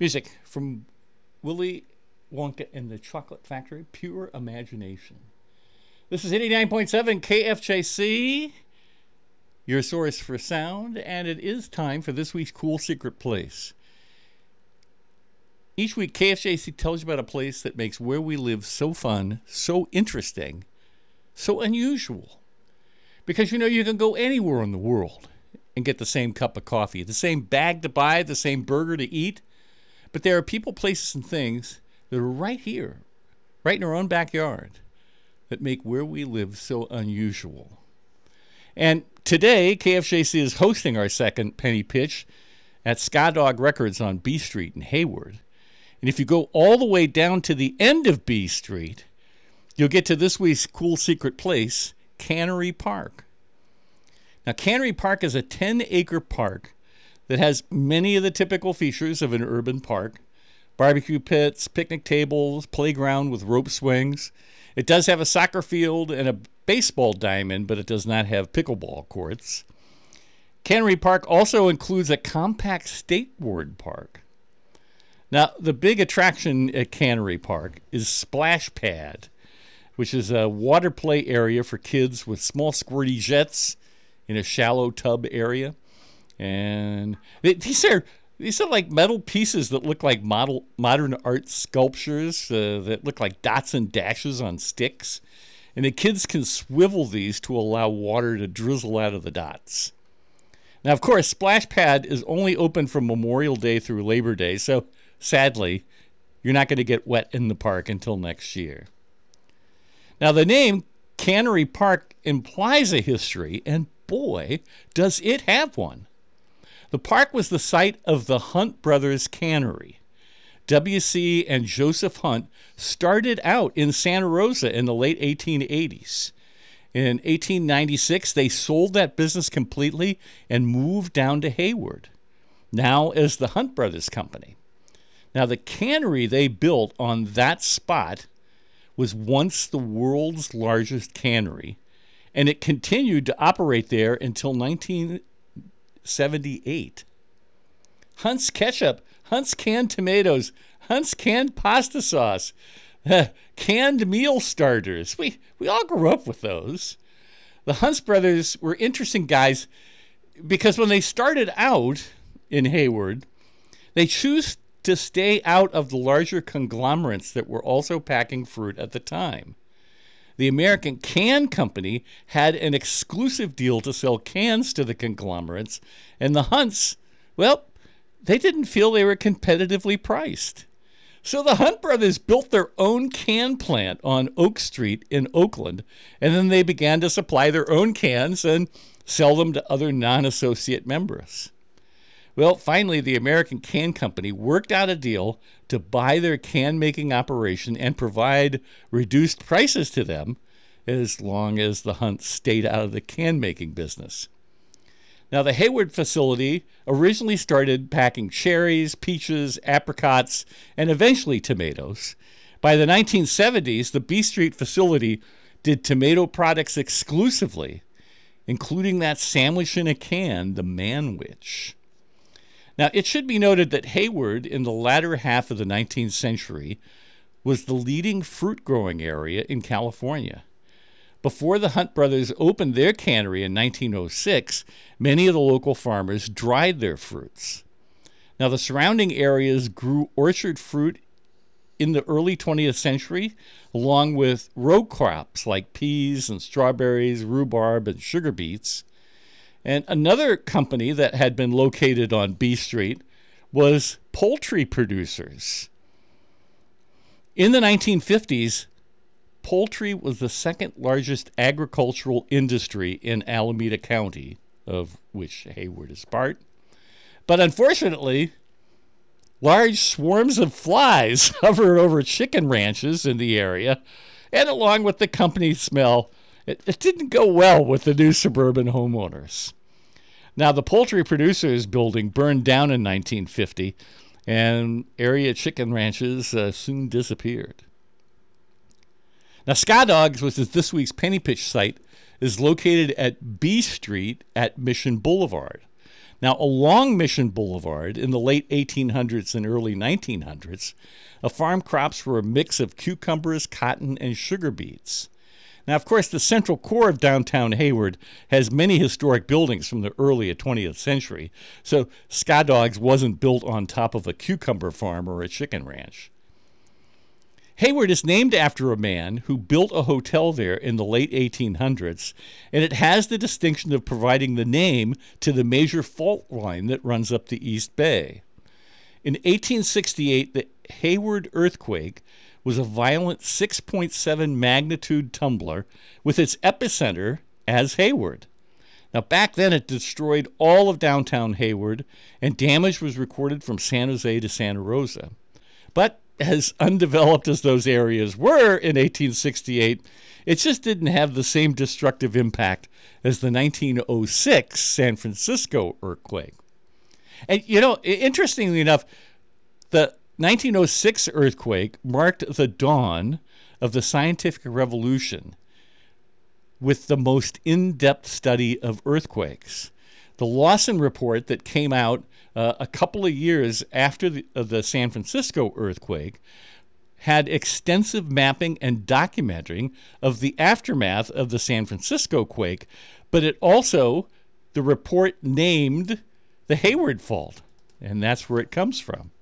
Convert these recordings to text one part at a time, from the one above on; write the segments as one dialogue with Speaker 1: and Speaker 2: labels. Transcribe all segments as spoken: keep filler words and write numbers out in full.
Speaker 1: Music from Willy Wonka and the Chocolate Factory, Pure Imagination. This is eighty-nine point seven K F J C, your source for sound, and it is time for this week's Cool Secret Place. Each week, K F J C tells you about a place that makes where we live so fun, so interesting, so unusual. Because, you know, you can go anywhere in the world and get the same cup of coffee, the same bag to buy, the same burger to eat. But there are people, places, and things that are right here, right in our own backyard, that make where we live so unusual. And today, K F J C is hosting our second penny pitch at Ska Dog Records on B Street in Hayward. And if you go all the way down to the end of B Street, you'll get to this week's Cool Secret Place, Cannery Park. Now, Cannery Park is a ten-acre park that has many of the typical features of an urban park. Barbecue pits, picnic tables, playground with rope swings. It does have a soccer field and a baseball diamond, but it does not have pickleball courts. Cannery Park also includes a compact skateboard park. Now, the big attraction at Cannery Park is Splash Pad, which is a water play area for kids with small squirty jets in a shallow tub area. And they, these are these are like metal pieces that look like model modern art sculptures uh, that look like dots and dashes on sticks. And the kids can swivel these to allow water to drizzle out of the dots. Now, of course, Splash Pad is only open from Memorial Day through Labor Day, so sadly, you're not going to get wet in the park until next year. Now, the name Cannery Park implies a history, and boy, does it have one. The park was the site of the Hunt Brothers Cannery. W C and Joseph Hunt started out in Santa Rosa in the late eighteen eighties. In eighteen ninety-six, they sold that business completely and moved down to Hayward, now as the Hunt Brothers Company. Now, the cannery they built on that spot was once the world's largest cannery, and it continued to operate there until nineteen seventy-eight. Hunt's ketchup, Hunt's canned tomatoes, Hunt's canned pasta sauce, uh, canned meal starters. We, we all grew up with those. The Hunt brothers were interesting guys because when they started out in Hayward, they chose to stay out of the larger conglomerates that were also packing fruit at the time. The American Can Company had an exclusive deal to sell cans to the conglomerates, and the Hunts, well, they didn't feel they were competitively priced. So the Hunt brothers built their own can plant on Oak Street in Oakland, and then they began to supply their own cans and sell them to other non-associate members. Well, finally, the American Can Company worked out a deal to buy their can-making operation and provide reduced prices to them as long as the Hunts stayed out of the can-making business. Now, the Hayward facility originally started packing cherries, peaches, apricots, and eventually tomatoes. By the nineteen seventies, the B Street facility did tomato products exclusively, including that sandwich in a can, the Manwich. Now, it should be noted that Hayward, in the latter half of the nineteenth century, was the leading fruit-growing area in California. Before the Hunt brothers opened their cannery in nineteen oh six, many of the local farmers dried their fruits. Now, the surrounding areas grew orchard fruit in the early twentieth century, along with row crops like peas and strawberries, rhubarb, and sugar beets. And another company that had been located on B Street was poultry producers. In the nineteen fifties, poultry was the second largest agricultural industry in Alameda County, of which Hayward is part. But unfortunately, large swarms of flies hovered over chicken ranches in the area, and along with the company smell, It, it didn't go well with the new suburban homeowners. Now, the poultry producers building burned down in nineteen fifty, and area chicken ranches uh, soon disappeared. Now, Ska Dogs, which is this week's penny pitch site, is located at B Street at Mission Boulevard. Now, along Mission Boulevard in the late eighteen hundreds and early nineteen hundreds, uh, farm crops were a mix of cucumbers, cotton, and sugar beets. Now, of course, the central core of downtown Hayward has many historic buildings from the early twentieth century, so Ska Dogs wasn't built on top of a cucumber farm or a chicken ranch. Hayward is named after a man who built a hotel there in the late eighteen hundreds, and it has the distinction of providing the name to the major fault line that runs up the East Bay. In eighteen sixty-eight, the Hayward earthquake was a violent six point seven magnitude tumbler with its epicenter as Hayward. Now, back then, it destroyed all of downtown Hayward, and damage was recorded from San Jose to Santa Rosa. But as undeveloped as those areas were in eighteen sixty-eight, it just didn't have the same destructive impact as the nineteen oh six San Francisco earthquake. And, you know, interestingly enough, the nineteen oh six earthquake marked the dawn of the scientific revolution with the most in-depth study of earthquakes. The Lawson Report that came out uh, a couple of years after the, uh, the San Francisco earthquake had extensive mapping and documenting of the aftermath of the San Francisco quake, but it also, the report named the Hayward Fault, and that's where it comes from.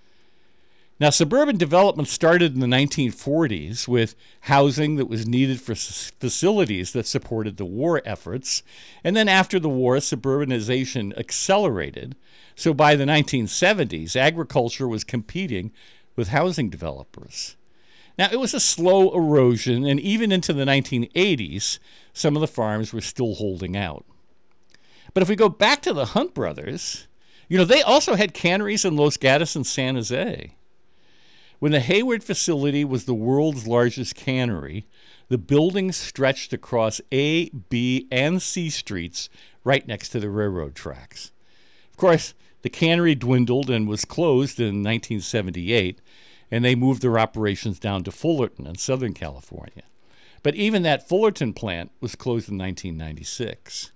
Speaker 1: Now, suburban development started in the nineteen forties with housing that was needed for facilities that supported the war efforts. And then after the war, suburbanization accelerated. So by the nineteen seventies, agriculture was competing with housing developers. Now, it was a slow erosion, and even into the nineteen eighties, some of the farms were still holding out. But if we go back to the Hunt brothers, you know, they also had canneries in Los Gatos and San Jose. When the Hayward facility was the world's largest cannery, the building stretched across A, B, and C streets right next to the railroad tracks. Of course, the cannery dwindled and was closed in nineteen seventy-eight, and they moved their operations down to Fullerton in Southern California. But even that Fullerton plant was closed in nineteen ninety-six.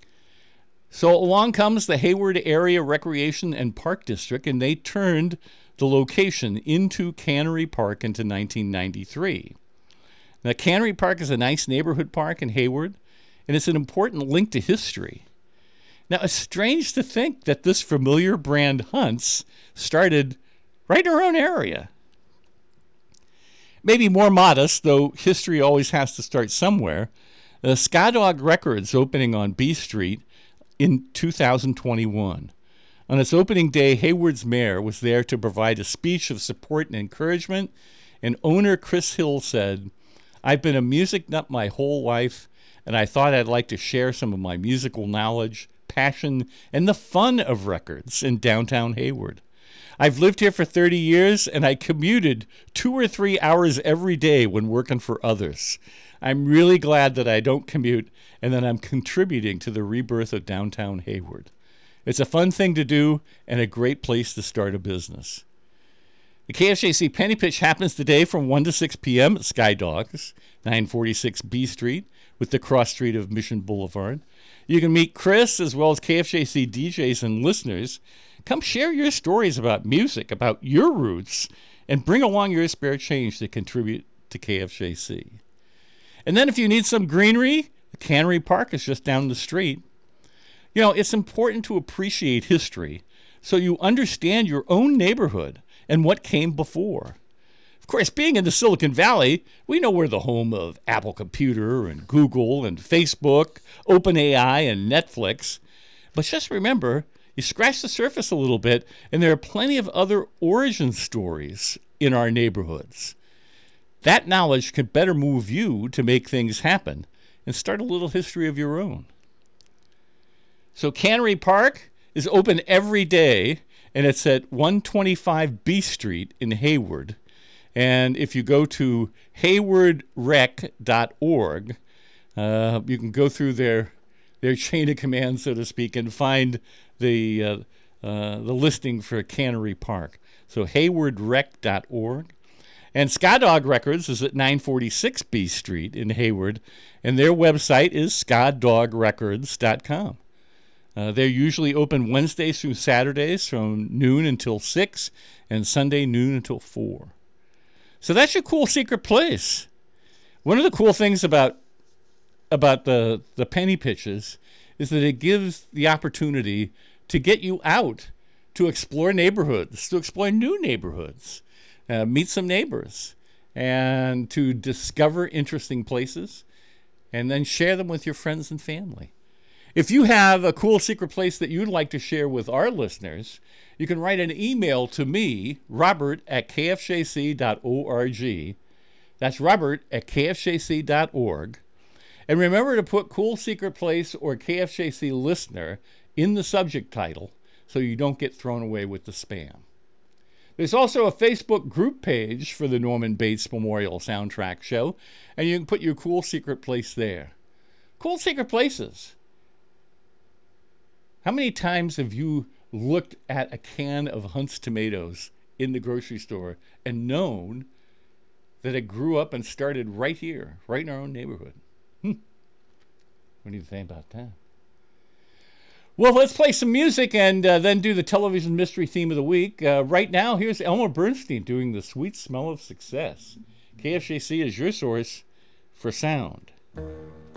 Speaker 1: So along comes the Hayward Area Recreation and Park District, and they turned the location into Cannery Park into nineteen ninety-three. Now, Cannery Park is a nice neighborhood park in Hayward, and it's an important link to history. Now, it's strange to think that this familiar brand Hunts started right in our own area. Maybe more modest, though history always has to start somewhere, the Ska Dog Records opening on B Street in two thousand twenty-one. On its opening day, Hayward's mayor was there to provide a speech of support and encouragement, and owner Chris Hill said, "I've been a music nut my whole life, and I thought I'd like to share some of my musical knowledge, passion, and the fun of records in downtown Hayward. I've lived here for thirty years, and I commuted two or three hours every day when working for others. I'm really glad that I don't commute and that I'm contributing to the rebirth of downtown Hayward. It's a fun thing to do and a great place to start a business." The K F J C Penny Pitch happens today from one to six p.m. at Sky Dogs, nine forty-six B Street, with the cross street of Mission Boulevard. You can meet Chris as well as K F J C D Js and listeners. Come share your stories about music, about your roots, and bring along your spare change to contribute to K F J C. And then if you need some greenery, the Cannery Park is just down the street. You know, it's important to appreciate history so you understand your own neighborhood and what came before. Of course, being in the Silicon Valley, we know we're the home of Apple Computer and Google and Facebook, OpenAI and Netflix. But just remember, you scratch the surface a little bit, and there are plenty of other origin stories in our neighborhoods. That knowledge can better move you to make things happen and start a little history of your own. So Cannery Park is open every day, and it's at one twenty-five B Street in Hayward. And if you go to hayward rec dot org, uh, you can go through their their chain of command, so to speak, and find the uh, uh, the listing for Cannery Park. So hayward rec dot org. And Ska Dog Records is at nine forty-six B Street in Hayward, and their website is ska dog records dot com. Uh, they're usually open Wednesdays through Saturdays from noon until six and Sunday noon until four. So that's your cool secret place. One of the cool things about about the, the penny pitches is that it gives the opportunity to get you out to explore neighborhoods, to explore new neighborhoods, uh, meet some neighbors, and to discover interesting places, and then share them with your friends and family. If you have a cool secret place that you'd like to share with our listeners, you can write an email to me, Robert at k f j c dot org. That's Robert at k f j c dot org. And remember to put Cool Secret Place or K F J C Listener in the subject title so you don't get thrown away with the spam. There's also a Facebook group page for the Norman Bates Memorial Soundtrack Show, and you can put your Cool Secret Place there. Cool Secret Places. How many times have you looked at a can of Hunt's tomatoes in the grocery store and known that it grew up and started right here, right in our own neighborhood? Hmm. What do you think about that? Well, let's play some music and uh, then do the television mystery theme of the week. Uh, right now, here's Elmer Bernstein doing The Sweet Smell of Success. K F J C is your source for sound.